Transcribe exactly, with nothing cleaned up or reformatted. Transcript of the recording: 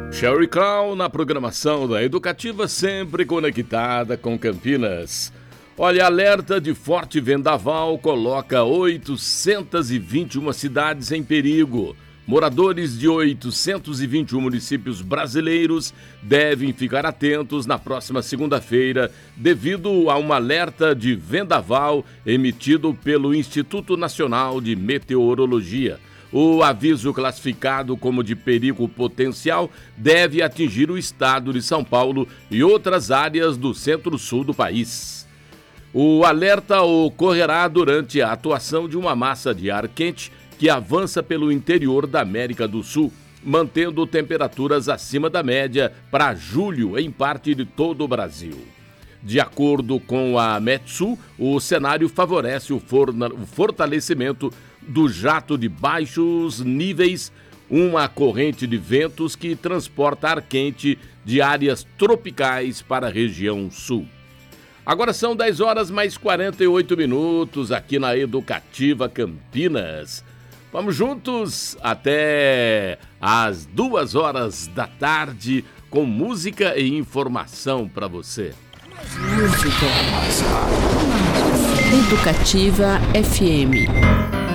Sherry Crow na programação da Educativa, sempre conectada com Campinas. Olha, alerta de forte vendaval coloca oitocentas e vinte e uma cidades em perigo. Moradores de oitocentos e vinte e um municípios brasileiros devem ficar atentos na próxima segunda-feira, devido a um alerta de vendaval emitido pelo Instituto Nacional de Meteorologia. O aviso, classificado como de perigo potencial, deve atingir o estado de São Paulo e outras áreas do centro-sul do país. O alerta ocorrerá durante a atuação de uma massa de ar quente que avança pelo interior da América do Sul, mantendo temperaturas acima da média para julho em parte de todo o Brasil. De acordo com a Metsul, o cenário favorece o fortalecimento do jato de baixos níveis, uma corrente de ventos que transporta ar quente de áreas tropicais para a região sul. Agora são dez horas mais quarenta e oito minutos aqui na Educativa Campinas. Vamos juntos até às duas horas da tarde com música e informação para você. Educativa F M.